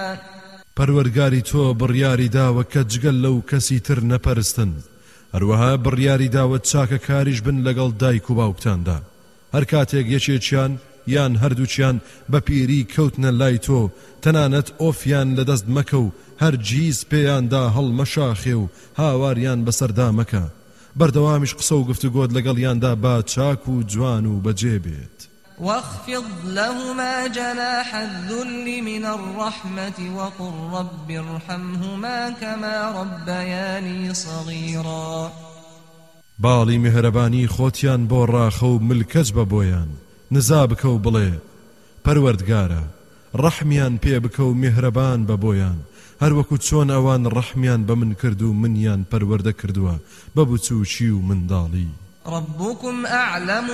پەروەردگاری تۆ بڕیاری داوە کە جگەل لەو کەسی تر نەپەرستن هەروەها بڕیاری داوە چاکە کاریش بن لەگەڵ دایک و باوکتاندا هەر کاتێک یەکێکیان یان هەردووچیان بە پیری کەوتنە لای تۆ تەنانەت ئۆفیان لەدەست مەکە و هەرگیز پێیاندا هەڵمەشاخێ و هاواریان بەسەردا مەکە بەردەوامیش قسە و گفتوگۆت لەگەڵیاندا با چاک و جوان و بەجێ بێت واخفض لهما جناح الذل من الرحمة وقل رب ارحمهما كما ربياني صغيرا باڵی میهرەبانی خۆتیان بۆ ڕاخە و ملکەج بە بۆیان نزا بکە و بڵێ پەروەردگارە ڕەحمیان پێ بکە و میهرەبان بە بۆیان هەروەکو چۆن ئەوان ڕەحمیان بە من کرد و منیان پەروەردە کردووە بە بچووکی و منداڵی ربكم أعلم